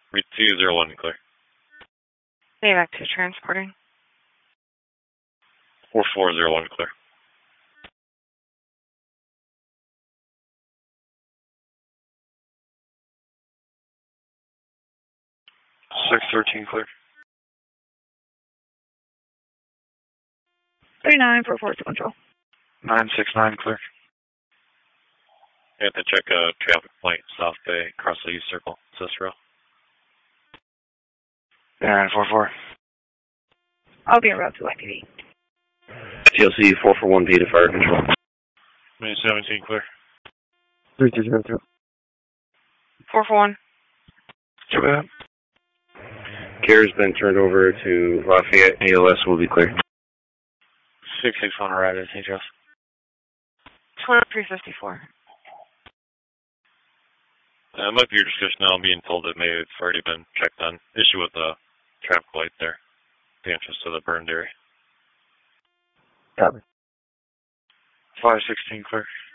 Read 201 clear. Stay back to transporting. 4401 clear. 613 clear. 3944 to control. 969 clear. You have to check a traffic light, South Bay, across the East Circle, Cicero. 944. I'll be en route to IPD. TLC 441B to fire control. May 17 clear. 3202. 441. Check that. Care has been turned over to Lafayette. ALS will be clear. 661 arrived at St. Joe's. 2354. It might be your discussion now. I'm being told that maybe it's already been checked on. Issue with the traffic light there. The entrance to the burned area. Copy. 516 clear.